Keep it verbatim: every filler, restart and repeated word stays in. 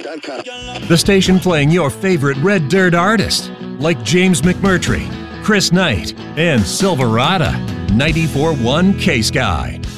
dot com. The station playing your favorite red dirt artists, like James McMurtry, Chris Knight, and Silverado. ninety-four point one K-Sky.